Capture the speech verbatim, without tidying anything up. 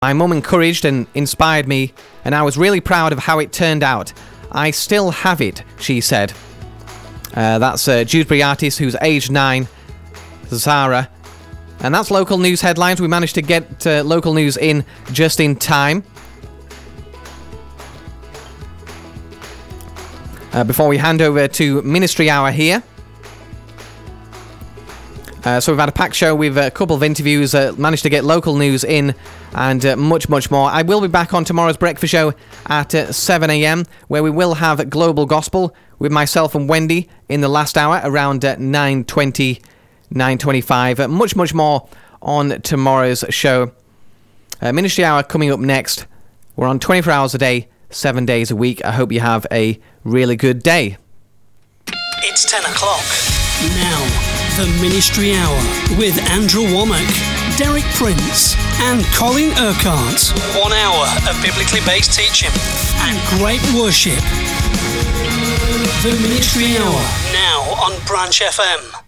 My mum encouraged and inspired me, and I was really proud of how it turned out. I still have it, she said. Uh, that's uh, Dewsbury artist who's aged nine, Zara. And that's local news headlines. We managed to get uh, local news in just in time. Uh, before we hand over to Ministry Hour here. Uh, so we've had a packed show with a couple of interviews, uh, managed to get local news in, and uh, much, much more. I will be back on tomorrow's breakfast show at uh, seven a.m, where we will have Global Gospel with myself and Wendy in the last hour around uh, nine twenty, nine twenty-five. Uh, much, much more on tomorrow's show. Uh, Ministry Hour coming up next. We're on twenty-four hours a day, seven days a week. I hope you have a really good day. It's ten o'clock. Now, the Ministry Hour with Andrew Womack, Derek Prince and Colin Urquhart. One hour of biblically based teaching and great worship. The Ministry Hour, now on Branch F M.